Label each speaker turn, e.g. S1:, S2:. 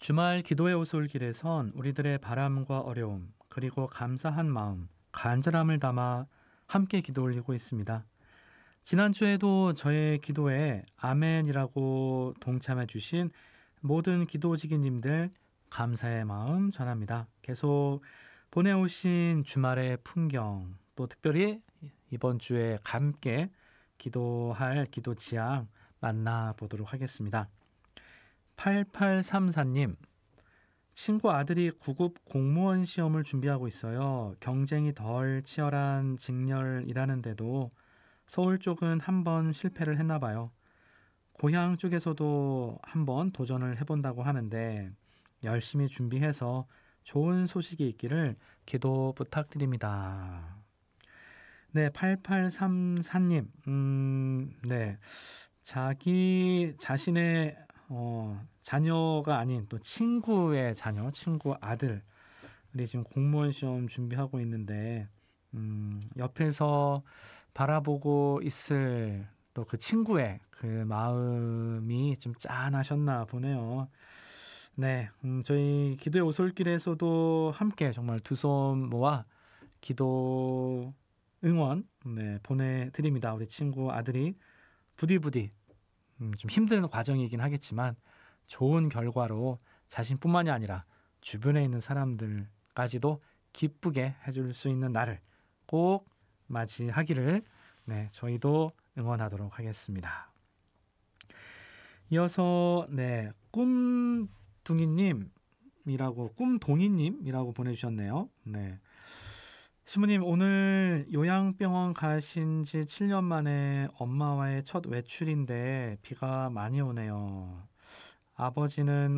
S1: 주말 기도의 오솔길에선 우리들의 바람과 어려움, 그리고 감사한 마음, 간절함을 담아 함께 기도 올리고 있습니다. 지난주에도 저의 기도에 아멘이라고 동참해 주신 모든 기도지기님들 감사의 마음 전합니다. 계속 보내오신 주말의 풍경, 또 특별히 이번 주에 함께 기도할 기도 지향 만나보도록 하겠습니다. 8834님, 친구 아들이 9급 공무원 시험을 준비하고 있어요. 경쟁이 덜 치열한 직렬이라는데도 서울 쪽은 한 번 실패를 했나 봐요. 고향 쪽에서도 한번 도전을 해본다고 하는데 열심히 준비해서 좋은 소식이 있기를 기도 부탁드립니다. 네, 8834님, 네. 자기 자신의 자녀가 아닌 또 친구의 자녀, 친구 아들이 지금 공무원 시험 준비하고 있는데 옆에서 바라보고 있을 또 그 친구의 그 마음이 좀 짠하셨나 보네요. 네, 저희 기도의 오솔길에서도 함께 정말 두 손 모아 기도 응원 보내드립니다. 우리 친구 아들이 부디부디 좀 힘든 과정이긴 하겠지만 좋은 결과로 자신뿐만이 아니라 주변에 있는 사람들까지도 기쁘게 해줄 수 있는 날을 꼭 맞이하기를 저희도 응원하도록 하겠습니다. 이어서 꿈동이님이라고 보내주셨네요. 네. 신부님, 오늘 요양병원 가신 지 7년 만에 엄마와의 첫 외출인데 비가 많이 오네요. 아버지는